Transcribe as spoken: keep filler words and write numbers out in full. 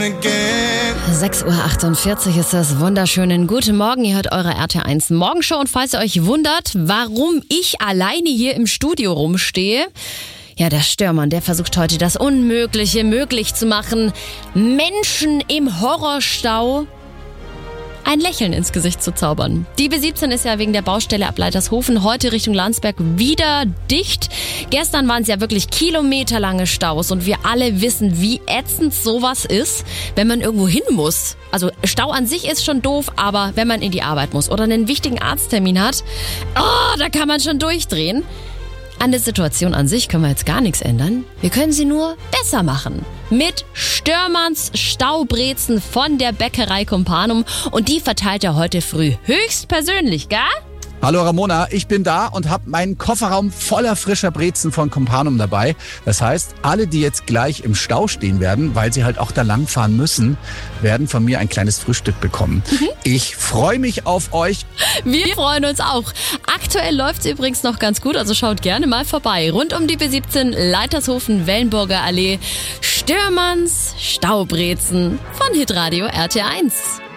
sechs Uhr achtundvierzig ist das. Wunderschönen guten Morgen. Ihr hört eure R T eins Morgenshow. Und falls ihr euch wundert, warum ich alleine hier im Studio rumstehe, ja, der Störmann, der versucht heute das Unmögliche möglich zu machen. Menschen im Horrorstau ein Lächeln ins Gesicht zu zaubern. Die B siebzehn ist ja wegen der Baustelle ab Leitershofen heute Richtung Landsberg wieder dicht. Gestern waren es ja wirklich kilometerlange Staus und wir alle wissen, wie ätzend sowas ist, wenn man irgendwo hin muss. Also Stau an sich ist schon doof, aber wenn man in die Arbeit muss oder einen wichtigen Arzttermin hat, oh, da kann man schon durchdrehen. An der Situation an sich können wir jetzt gar nichts ändern. Wir können sie nur besser machen. Mit Störmanns Staubrezen von der Bäckerei Companum. Und die verteilt er heute früh höchstpersönlich, gell? Hallo Ramona, ich bin da und habe meinen Kofferraum voller frischer Brezen von Companum dabei. Das heißt, alle, die jetzt gleich im Stau stehen werden, weil sie halt auch da langfahren müssen, werden von mir ein kleines Frühstück bekommen. Mhm. Ich freue mich auf euch. Wir freuen uns auch. Aktuell läuft's übrigens noch ganz gut, also schaut gerne mal vorbei. Rund um die B siebzehn, Leitershofen, Wellenburger Allee, Störmanns Staubrezen von Hitradio R T eins.